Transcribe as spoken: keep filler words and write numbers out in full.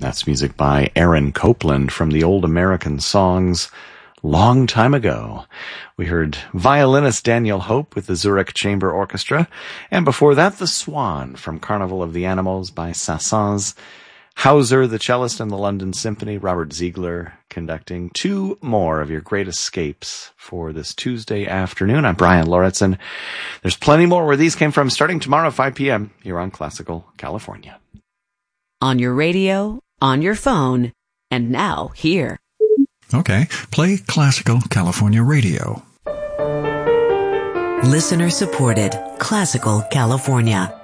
That's music by Aaron Copland from the Old American Songs Long Time Ago. We heard violinist Daniel Hope with the Zurich Chamber Orchestra, and before that, The Swan from Carnival of the Animals by Saint-Saëns. Hauser, the cellist, and the London Symphony, Robert Ziegler conducting two more of your great escapes for this Tuesday afternoon. I'm Brian Lauritsen. There's plenty more where these came from starting tomorrow at five p.m. here on Classical California. On your radio, on your phone, and now here. Okay, play Classical California Radio. Listener supported Classical California.